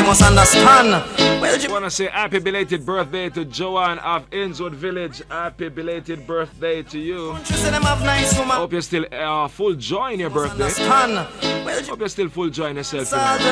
must understand. Well, I want to say happy belated birthday to Joanne of Innswood Village. Happy belated birthday to you. Hope you're still full joy in your birthday. Hope you're still full joy in yourself.